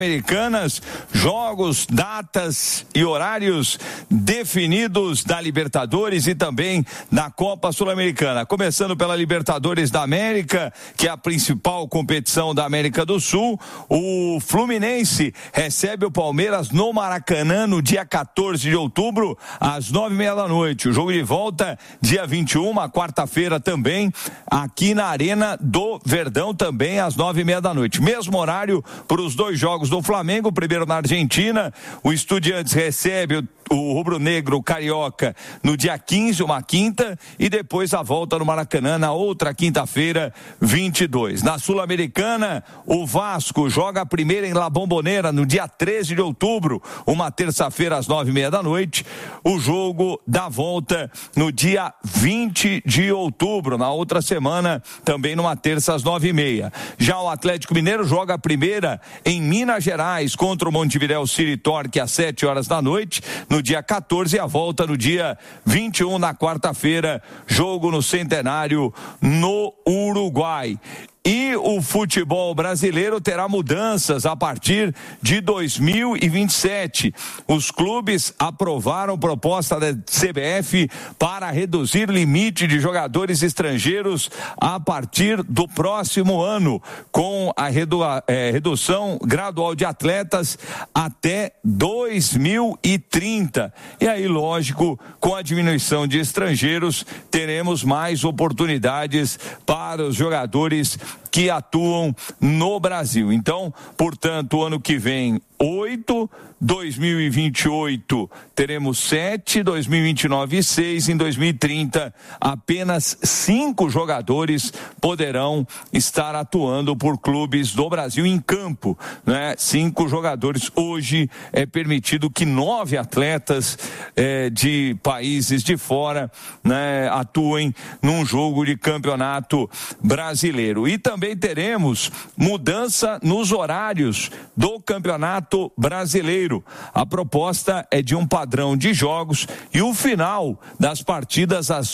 Americanas, jogos, datas e horários definidos da Libertadores e também da Copa Sul-Americana. Começando pela Libertadores da América, que é a principal competição da América do Sul. O Fluminense recebe o Palmeiras no Maracanã no dia 14 de outubro, às 9h30. O jogo de volta, dia 21, quarta-feira também, aqui na Arena do Verdão, também às 9h30. Mesmo horário para os dois jogos do Flamengo, primeiro na Argentina. O Estudiantes recebe o rubro-negro carioca no dia 15, uma quinta, e depois a volta no Maracanã na outra quinta-feira, 22. Na Sul-Americana, o Vasco joga a primeira em La Bombonera no dia 13 de outubro, uma terça-feira às 9h30. O jogo da volta no dia 20 de outubro, na outra semana, também numa terça às 9h30. Já o Atlético Mineiro joga a primeira em Minas Gerais contra o Montevideo City Torque às 7h no dia 14, e a volta no dia 21, na quarta-feira, jogo no Centenário, no Uruguai. E o futebol brasileiro terá mudanças a partir de 2027. Os clubes aprovaram proposta da CBF para reduzir limite de jogadores estrangeiros a partir do próximo ano, com a redução gradual de atletas até 2030. E aí, lógico, com a diminuição de estrangeiros, teremos mais oportunidades para os jogadores que atuam no Brasil. Então, portanto, ano que vem 8, 2028 teremos 7, 2029 6, em 2030 apenas 5 jogadores poderão estar atuando por clubes do Brasil em campo, né? 5 jogadores. Hoje é permitido que 9 atletas de países de fora, né, atuem num jogo de campeonato brasileiro. E também teremos mudança nos horários do campeonato brasileiro. A proposta é de um padrão de jogos e o final das partidas às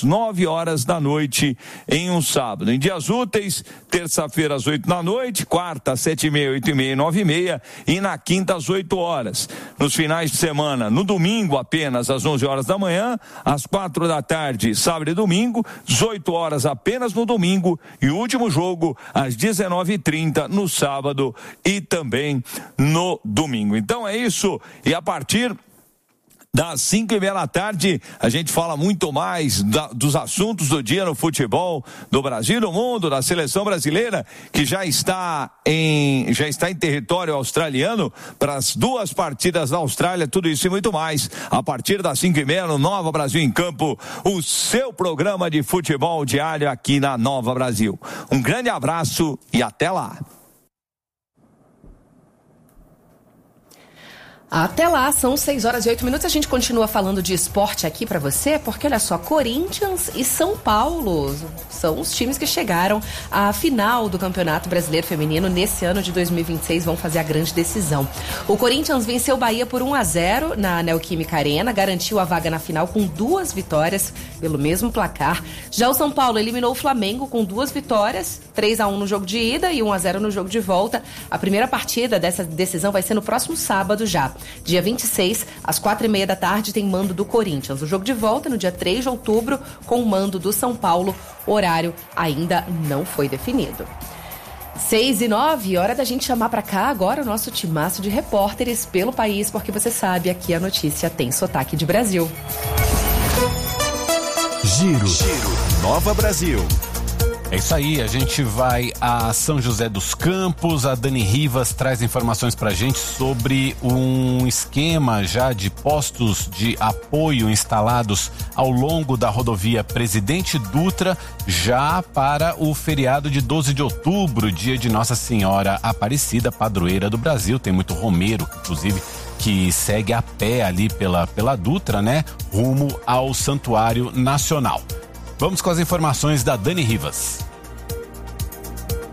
9h em um sábado. Em dias úteis, terça-feira às 8h, quarta às 7h30, 8h30 e 9h30, e na quinta às 8h. Nos finais de semana, no domingo apenas às 11h, às 4h, sábado e domingo, 18h apenas no domingo, e o último jogo às 19h30 no sábado e também no domingo. Então é isso, e a partir das 5h30 a gente fala muito mais dos assuntos do dia no futebol do Brasil e do mundo, da seleção brasileira, que já está em território australiano para as 2 partidas da Austrália, tudo isso e muito mais a partir das 5h30 no Nova Brasil em Campo, o seu programa de futebol diário aqui na Nova Brasil. Um grande abraço e até lá. Até lá, são 6h08. A gente continua falando de esporte aqui pra você, porque olha só, Corinthians e São Paulo são os times que chegaram à final do Campeonato Brasileiro Feminino nesse ano de 2026, vão fazer a grande decisão. O Corinthians venceu o Bahia por 1-0 na Neoquímica Arena, garantiu a vaga na final com 2 vitórias pelo mesmo placar. Já o São Paulo eliminou o Flamengo com 2 vitórias, 3-1 no jogo de ida e 1-0 no jogo de volta. A primeira partida dessa decisão vai ser no próximo sábado já. Dia 26, às 4h30, tem mando do Corinthians. O jogo de volta no dia 3 de outubro, com o mando do São Paulo. Horário ainda não foi definido. 6h09, hora da gente chamar pra cá agora o nosso timaço de repórteres pelo país, porque você sabe, aqui a notícia tem sotaque de Brasil. Giro Nova Brasil. É isso aí, a gente vai a São José dos Campos. A Dani Rivas traz informações pra gente sobre um esquema já de postos de apoio instalados ao longo da rodovia Presidente Dutra, já para o feriado de 12 de outubro, dia de Nossa Senhora Aparecida, padroeira do Brasil. Tem muito romeiro, inclusive, que segue a pé ali pela Dutra, né? Rumo ao Santuário Nacional. Vamos com as informações da Dani Rivas.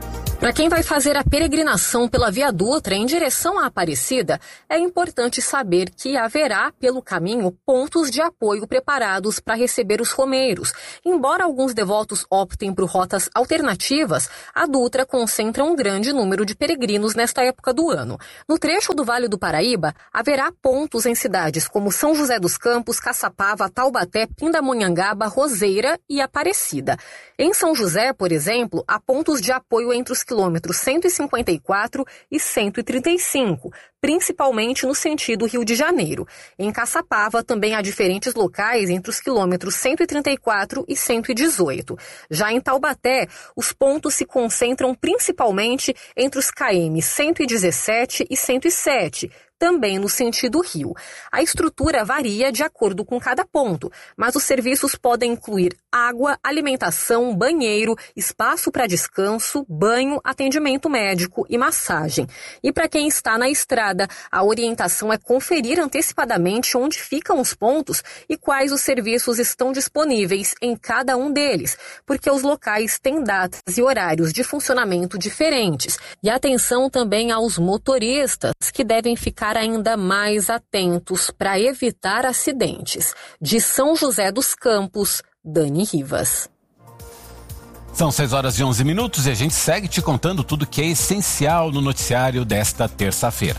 Para quem vai fazer a peregrinação pela Via Dutra em direção à Aparecida, é importante saber que haverá, pelo caminho, pontos de apoio preparados para receber os romeiros. Embora alguns devotos optem por rotas alternativas, a Dutra concentra um grande número de peregrinos nesta época do ano. No trecho do Vale do Paraíba, haverá pontos em cidades como São José dos Campos, Caçapava, Taubaté, Pindamonhangaba, Roseira e Aparecida. Em São José, por exemplo, há pontos de apoio entre os quilômetros 154 e 135, principalmente no sentido Rio de Janeiro. Em Caçapava também há diferentes locais entre os quilômetros 134 e 118. Já em Taubaté, os pontos se concentram principalmente entre os km 117 e 107, também no sentido Rio. A estrutura varia de acordo com cada ponto, mas os serviços podem incluir água, alimentação, banheiro, espaço para descanso, banho, atendimento médico e massagem. E para quem está na estrada, a orientação é conferir antecipadamente onde ficam os pontos e quais os serviços estão disponíveis em cada um deles, porque os locais têm datas e horários de funcionamento diferentes. E atenção também aos motoristas, que devem ficar ainda mais atentos para evitar acidentes. De São José dos Campos, Dani Rivas. São 6h11 e a gente segue te contando tudo que é essencial no noticiário desta terça-feira.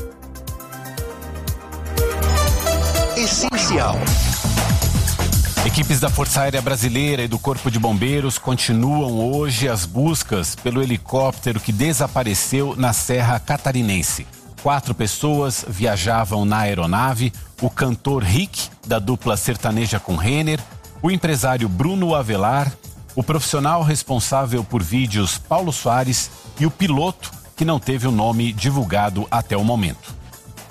Essencial. Equipes da Força Aérea Brasileira e do Corpo de Bombeiros continuam hoje as buscas pelo helicóptero que desapareceu na Serra Catarinense. 4 pessoas viajavam na aeronave: o cantor Rick, da dupla sertaneja com Renner, o empresário Bruno Avelar, o profissional responsável por vídeos Paulo Soares e o piloto, que não teve o nome divulgado até o momento.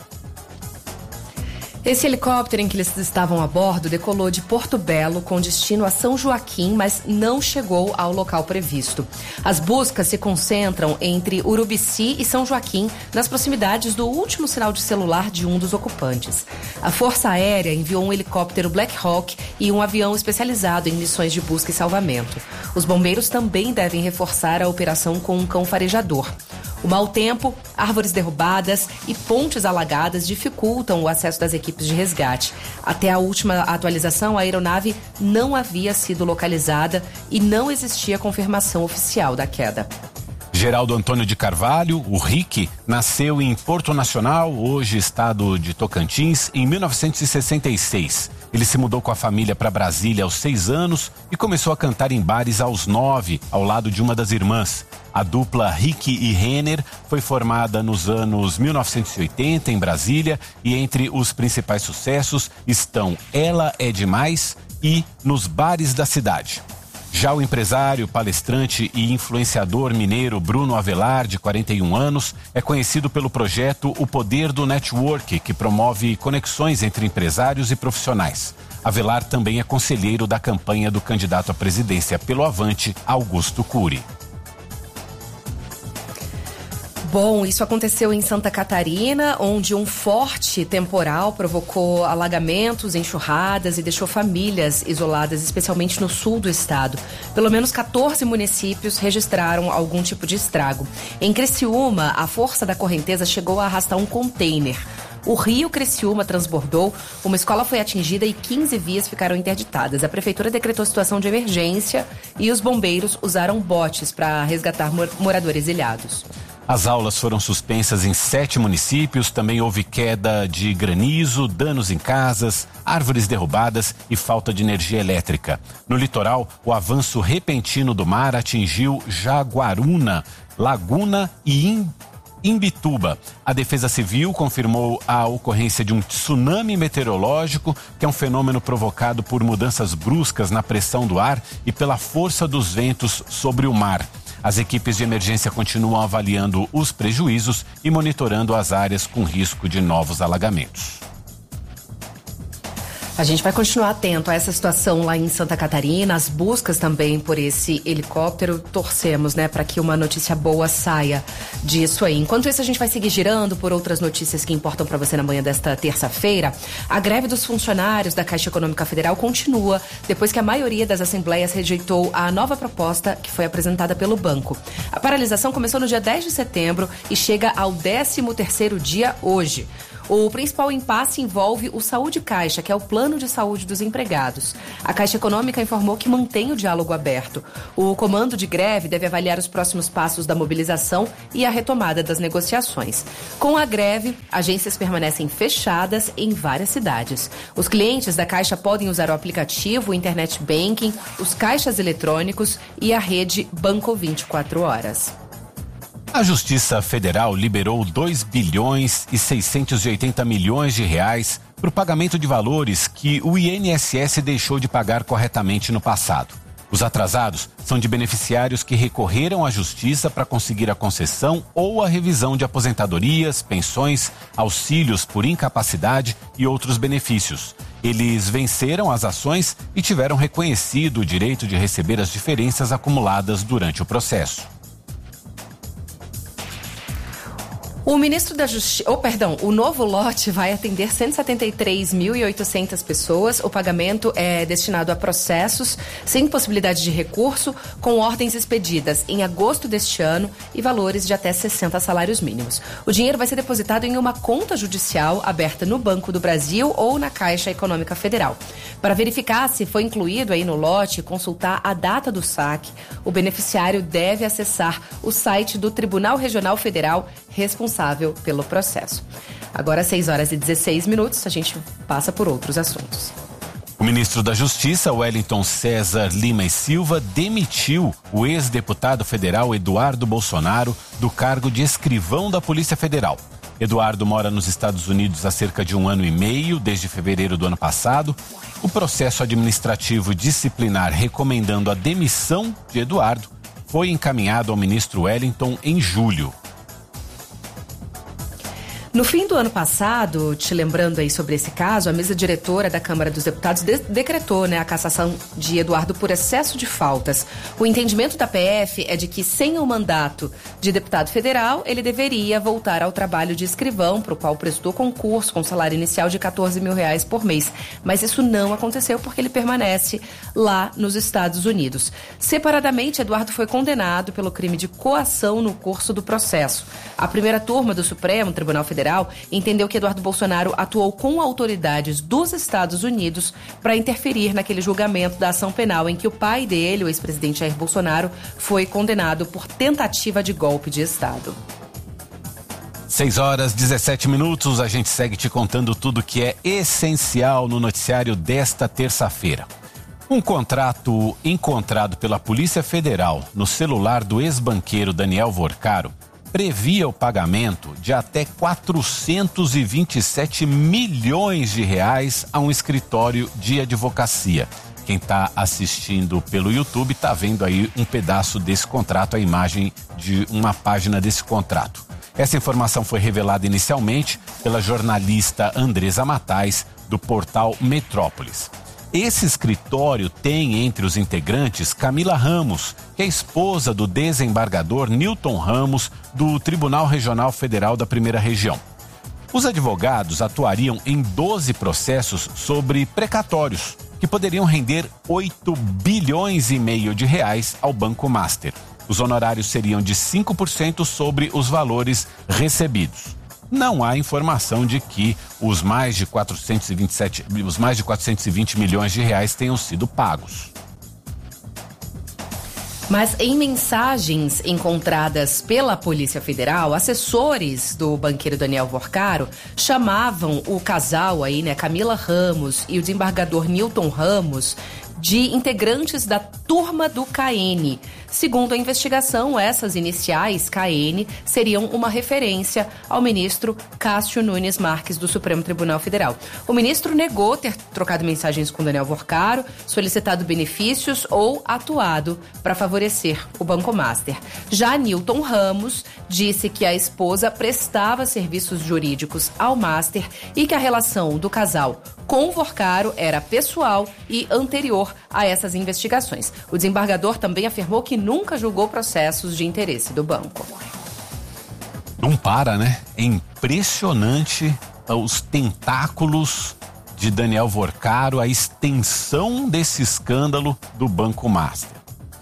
Esse helicóptero em que eles estavam a bordo decolou de Porto Belo com destino a São Joaquim, mas não chegou ao local previsto. As buscas se concentram entre Urubici e São Joaquim, nas proximidades do último sinal de celular de um dos ocupantes. A Força Aérea enviou um helicóptero Black Hawk e um avião especializado em missões de busca e salvamento. Os bombeiros também devem reforçar a operação com um cão farejador. O mau tempo, árvores derrubadas e pontes alagadas dificultam o acesso das equipes de resgate. Até a última atualização, a aeronave não havia sido localizada e não existia confirmação oficial da queda. Geraldo Antônio de Carvalho, o Rick, nasceu em Porto Nacional, hoje estado de Tocantins, em 1966. Ele se mudou com a família para Brasília aos 6 anos e começou a cantar em bares aos 9, ao lado de uma das irmãs. A dupla Rick e Renner foi formada nos anos 1980 em Brasília e entre os principais sucessos estão Ela é Demais e Nos Bares da Cidade. Já o empresário, palestrante e influenciador mineiro Bruno Avelar, de 41 anos, é conhecido pelo projeto O Poder do Network, que promove conexões entre empresários e profissionais. Avelar também é conselheiro da campanha do candidato à presidência pelo Avante, Augusto Cury. Bom, isso aconteceu em Santa Catarina, onde um forte temporal provocou alagamentos, enxurradas e deixou famílias isoladas, especialmente no sul do estado. Pelo menos 14 municípios registraram algum tipo de estrago. Em Criciúma, a força da correnteza chegou a arrastar um container. O rio Criciúma transbordou, uma escola foi atingida e 15 vias ficaram interditadas. A prefeitura decretou situação de emergência e os bombeiros usaram botes para resgatar moradores ilhados. As aulas foram suspensas em 7 municípios, também houve queda de granizo, danos em casas, árvores derrubadas e falta de energia elétrica. No litoral, o avanço repentino do mar atingiu Jaguaruna, Laguna e Imbituba. A Defesa Civil confirmou a ocorrência de um tsunami meteorológico, que é um fenômeno provocado por mudanças bruscas na pressão do ar e pela força dos ventos sobre o mar. As equipes de emergência continuam avaliando os prejuízos e monitorando as áreas com risco de novos alagamentos. A gente vai continuar atento a essa situação lá em Santa Catarina, as buscas também por esse helicóptero. Torcemos, né, para que uma notícia boa saia disso aí. Enquanto isso, a gente vai seguir girando por outras notícias que importam para você na manhã desta terça-feira. A greve dos funcionários da Caixa Econômica Federal continua depois que a maioria das assembleias rejeitou a nova proposta que foi apresentada pelo banco. A paralisação começou no dia 10 de setembro e chega ao 13º dia hoje. O principal impasse envolve o Saúde Caixa, que é o plano de saúde dos empregados. A Caixa Econômica informou que mantém o diálogo aberto. O comando de greve deve avaliar os próximos passos da mobilização e a retomada das negociações. Com a greve, agências permanecem fechadas em várias cidades. Os clientes da Caixa podem usar o aplicativo, o Internet Banking, os caixas eletrônicos e a rede Banco 24 Horas. A Justiça Federal liberou 2 bilhões e 680 milhões de reais para o pagamento de valores que o INSS deixou de pagar corretamente no passado. Os atrasados são de beneficiários que recorreram à Justiça para conseguir a concessão ou a revisão de aposentadorias, pensões, auxílios por incapacidade e outros benefícios. Eles venceram as ações e tiveram reconhecido o direito de receber as diferenças acumuladas durante o processo. O ministro da Justiça, o novo lote vai atender 173.800 pessoas. O pagamento é destinado a processos sem possibilidade de recurso, com ordens expedidas em agosto deste ano e valores de até 60 salários mínimos. O dinheiro vai ser depositado em uma conta judicial aberta no Banco do Brasil ou na Caixa Econômica Federal. Para verificar se foi incluído aí no lote e consultar a data do saque, o beneficiário deve acessar o site do Tribunal Regional Federal responsável pelo processo. Agora, 6h16, a gente passa por outros assuntos. O ministro da Justiça, Wellington César Lima e Silva, demitiu o ex-deputado federal Eduardo Bolsonaro do cargo de escrivão da Polícia Federal. Eduardo mora nos Estados Unidos há cerca de 1 ano e meio, desde fevereiro do ano passado. O processo administrativo disciplinar recomendando a demissão de Eduardo foi encaminhado ao ministro Wellington em julho. No fim do ano passado, te lembrando aí sobre esse caso, a mesa diretora da Câmara dos Deputados decretou, a cassação de Eduardo por excesso de faltas. O entendimento da PF é de que, sem o mandato de deputado federal, ele deveria voltar ao trabalho de escrivão, para o qual prestou concurso com salário inicial de R$14 mil por mês. Mas isso não aconteceu porque ele permanece lá nos Estados Unidos. Separadamente, Eduardo foi condenado pelo crime de coação no curso do processo. A primeira turma do Supremo Tribunal Federal entendeu que Eduardo Bolsonaro atuou com autoridades dos Estados Unidos para interferir naquele julgamento da ação penal em que o pai dele, o ex-presidente Jair Bolsonaro, foi condenado por tentativa de golpe de Estado. 6h17, a gente segue te contando tudo que é essencial no noticiário desta terça-feira. Um contrato encontrado pela Polícia Federal no celular do ex-banqueiro Daniel Vorcaro previa o pagamento de até 427 milhões de reais a um escritório de advocacia. Quem está assistindo pelo YouTube está vendo aí um pedaço desse contrato, a imagem de uma página desse contrato. Essa informação foi revelada inicialmente pela jornalista Andresa Matais, do portal Metrópolis. Esse escritório tem entre os integrantes Camila Ramos, que é esposa do desembargador Newton Ramos, do Tribunal Regional Federal da Primeira Região. Os advogados atuariam em 12 processos sobre precatórios, que poderiam render 8 bilhões e meio de reais ao Banco Master. Os honorários seriam de 5% sobre os valores recebidos. Não há informação de que os mais de 420 milhões de reais tenham sido pagos. Mas em mensagens encontradas pela Polícia Federal, assessores do banqueiro Daniel Vorcaro chamavam o casal aí, Camila Ramos e o desembargador Newton Ramos, de integrantes da turma do KN. Segundo a investigação, essas iniciais, KN, seriam uma referência ao ministro Cássio Nunes Marques, do Supremo Tribunal Federal. O ministro negou ter trocado mensagens com Daniel Vorcaro, solicitado benefícios ou atuado para favorecer o Banco Master. Já Newton Ramos disse que a esposa prestava serviços jurídicos ao Master e que a relação do casal com Vorcaro era pessoal e anterior a essas investigações. O desembargador também afirmou que nunca julgou processos de interesse do banco. Não para, né? É impressionante os tentáculos de Daniel Vorcaro, a extensão desse escândalo do Banco Master.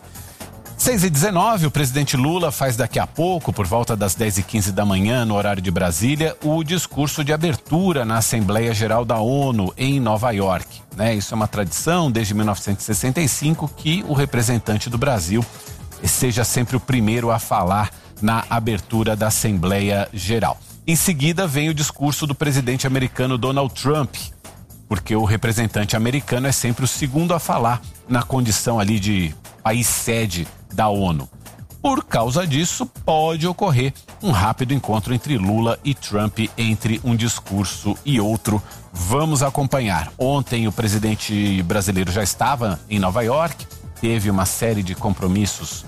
6h19, o presidente Lula faz daqui a pouco, por volta das 10h15 da manhã, no horário de Brasília, o discurso de abertura na Assembleia Geral da ONU, em Nova York. Isso é uma tradição desde 1965 que o representante do Brasil seja sempre o primeiro a falar na abertura da Assembleia Geral. Em seguida vem o discurso do presidente americano Donald Trump, porque o representante americano é sempre o segundo a falar na condição ali de país sede da ONU. Por causa disso, pode ocorrer um rápido encontro entre Lula e Trump, entre um discurso e outro. Vamos acompanhar. Ontem o presidente brasileiro já estava em Nova York, teve uma série de compromissos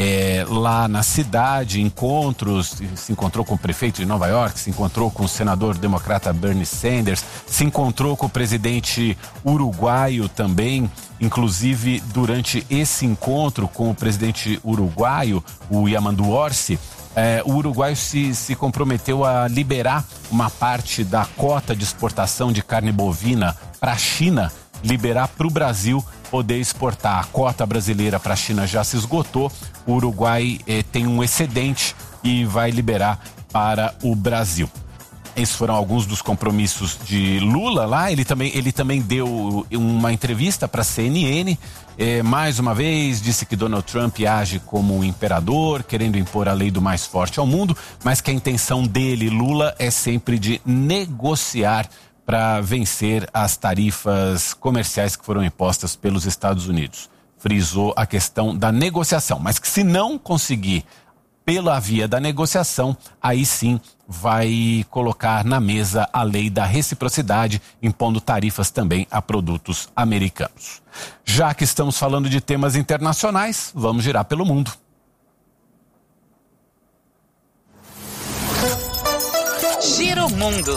lá na cidade, encontros, se encontrou com o prefeito de Nova York, se encontrou com o senador democrata Bernie Sanders, se encontrou com o presidente uruguaio também, inclusive durante esse encontro com o presidente uruguaio, o Yamandu Orsi, o uruguaio se comprometeu a liberar uma parte da cota de exportação de carne bovina para a China, liberar para o Brasil poder exportar. A cota brasileira para a China já se esgotou, o Uruguai tem um excedente e vai liberar para o Brasil. Esses foram alguns dos compromissos de Lula lá. Ele também deu uma entrevista para a CNN, mais uma vez disse que Donald Trump age como um imperador, querendo impor a lei do mais forte ao mundo, mas que a intenção dele, Lula, é sempre de negociar para vencer as tarifas comerciais que foram impostas pelos Estados Unidos. Frisou a questão da negociação, mas que se não conseguir pela via da negociação, aí sim vai colocar na mesa a lei da reciprocidade, impondo tarifas também a produtos americanos. Já que estamos falando de temas internacionais, vamos girar pelo mundo. Giro Mundo.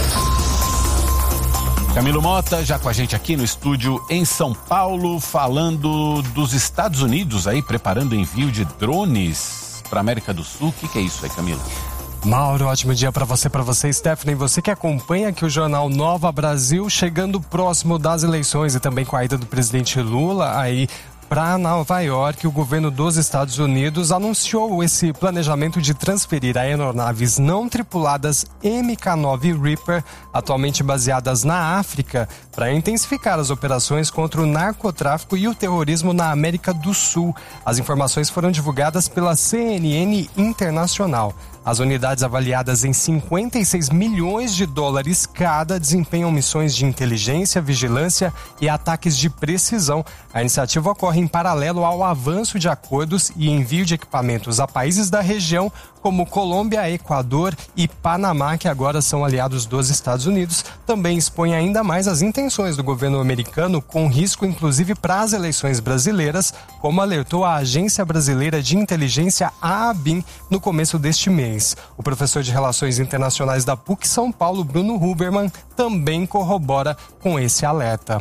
Camilo Mota, já com a gente aqui no estúdio em São Paulo, falando dos Estados Unidos aí, preparando o envio de drones para a América do Sul. O que é isso aí, Camilo? Mauro, ótimo dia para você, Stephanie. Você que acompanha aqui o jornal Nova Brasil, chegando próximo das eleições e também com a ida do presidente Lula aí para Nova York, o governo dos Estados Unidos anunciou esse planejamento de transferir aeronaves não tripuladas MK-9 Reaper, atualmente baseadas na África, para intensificar as operações contra o narcotráfico e o terrorismo na América do Sul. As informações foram divulgadas pela CNN Internacional. As unidades, avaliadas em 56 milhões de dólares cada, desempenham missões de inteligência, vigilância e ataques de precisão. A iniciativa ocorre em paralelo ao avanço de acordos e envio de equipamentos a países da região, como Colômbia, Equador e Panamá, que agora são aliados dos Estados Unidos. Também expõe ainda mais as intenções do governo americano, com risco inclusive para as eleições brasileiras, como alertou a Agência Brasileira de Inteligência, a ABIN, no começo deste mês. O professor de Relações Internacionais da PUC São Paulo, Bruno Huberman, também corrobora com esse alerta.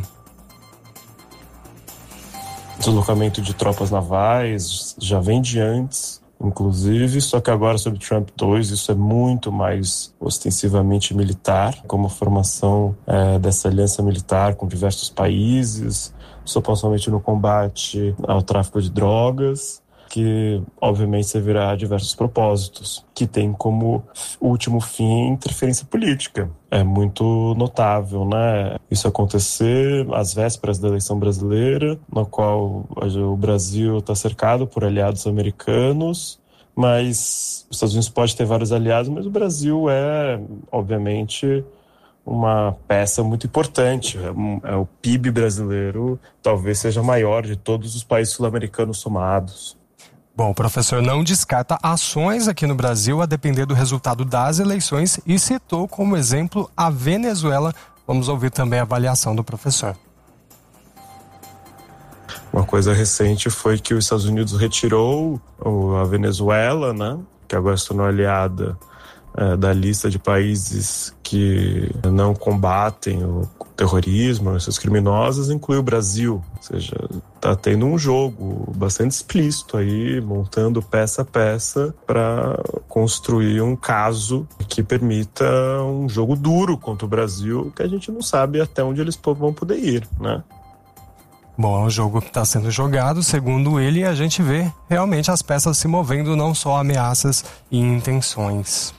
Deslocamento de tropas navais já vem de antes, inclusive, só que agora sob Trump 2 isso é muito mais ostensivamente militar, como a formação dessa aliança militar com diversos países, supostamente no combate ao tráfico de drogas, que obviamente servirá a diversos propósitos, que tem como último fim interferência política. É muito notável, né? Isso acontecer às vésperas da eleição brasileira, no qual o Brasil está cercado por aliados americanos, mas os Estados Unidos pode ter vários aliados, mas o Brasil é, obviamente, uma peça muito importante. O PIB brasileiro talvez seja maior de todos os países sul-americanos somados. Bom, o professor não descarta ações aqui no Brasil a depender do resultado das eleições e citou como exemplo a Venezuela. Vamos ouvir também a avaliação do professor. Uma coisa recente foi que os Estados Unidos retirou a Venezuela, né, que agora se tornou aliada da lista de países que não combatem o terrorismo, essas criminosas, inclui o Brasil. Ou seja, está tendo um jogo bastante explícito aí, montando peça a peça para construir um caso que permita um jogo duro contra o Brasil, que a gente não sabe até onde eles vão poder ir, né? Bom, é um jogo que está sendo jogado, segundo ele, e a gente vê realmente as peças se movendo, não só ameaças e intenções.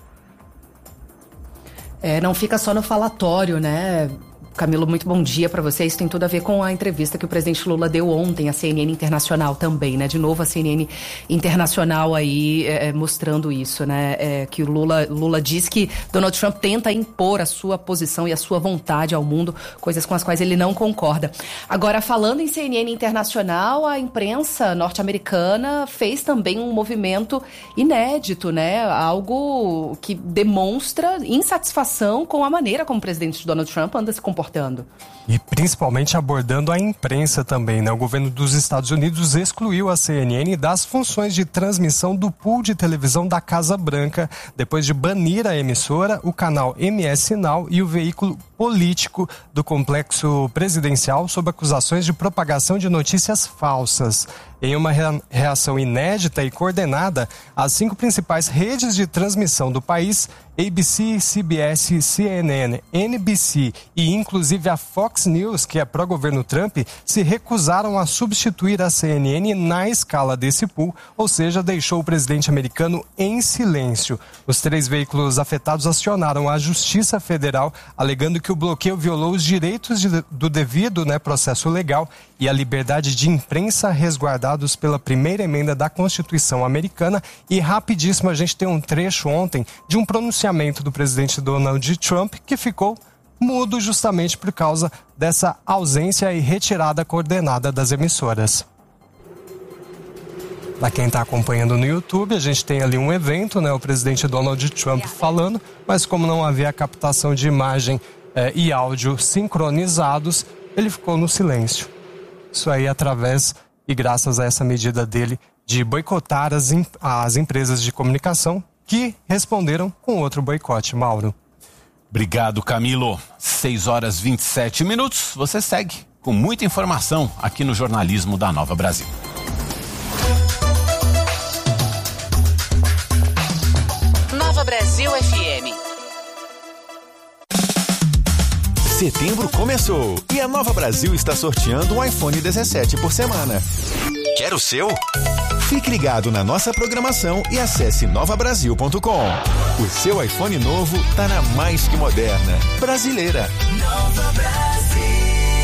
Não fica só no falatório, né? Camilo, muito bom dia para você. Isso tem tudo a ver com a entrevista que o presidente Lula deu ontem à CNN Internacional também, né? De novo a CNN Internacional aí mostrando isso, né? Que o Lula diz que Donald Trump tenta impor a sua posição e a sua vontade ao mundo, coisas com as quais ele não concorda. Agora, falando em CNN Internacional, a imprensa norte-americana fez também um movimento inédito, né? Algo que demonstra insatisfação com a maneira como o presidente Donald Trump anda se comportando. E principalmente abordando a imprensa também, né? O governo dos Estados Unidos excluiu a CNN das funções de transmissão do pool de televisão da Casa Branca, depois de banir a emissora, o canal MS Now e o veículo político do complexo presidencial sob acusações de propagação de notícias falsas. Em uma reação inédita e coordenada, as 5 principais redes de transmissão do país, ABC, CBS, CNN, NBC e inclusive a Fox News, que é pró-governo Trump, se recusaram a substituir a CNN na escala desse pool, ou seja, deixou o presidente americano em silêncio. Os 3 veículos afetados acionaram a Justiça Federal, alegando que o bloqueio violou os direitos do devido, processo legal e a liberdade de imprensa resguardados pela primeira emenda da Constituição americana. E rapidíssimo, a gente tem um trecho ontem de um pronunciamento do presidente Donald Trump que ficou mudo justamente por causa dessa ausência e retirada coordenada das emissoras. Para quem está acompanhando no YouTube, a gente tem ali um evento, o presidente Donald Trump falando, mas como não havia captação de imagem e áudio sincronizados, ele ficou no silêncio. Isso aí através e graças a essa medida dele de boicotar as empresas de comunicação que responderam com outro boicote, Mauro. Obrigado, Camilo. 6h27. Você segue com muita informação aqui no jornalismo da Nova Brasil. Nova Brasil FM. Setembro começou e a Nova Brasil está sorteando um iPhone 17 por semana. Quer o seu? Fique ligado na nossa programação e acesse novabrasil.com. O seu iPhone novo tá na mais que moderna brasileira. Nova Brasil.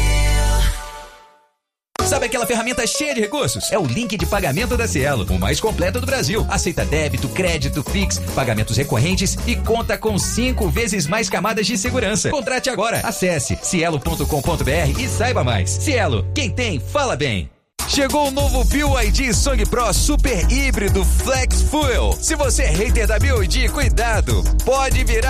Sabe aquela ferramenta cheia de recursos? É o link de pagamento da Cielo, o mais completo do Brasil. Aceita débito, crédito, Pix, pagamentos recorrentes e conta com 5 vezes mais camadas de segurança. Contrate agora. Acesse cielo.com.br e saiba mais. Cielo, quem tem, fala bem. Chegou o novo BYD Song Pro Super Híbrido Flex Fuel. Se você é hater da BYD, cuidado, pode virar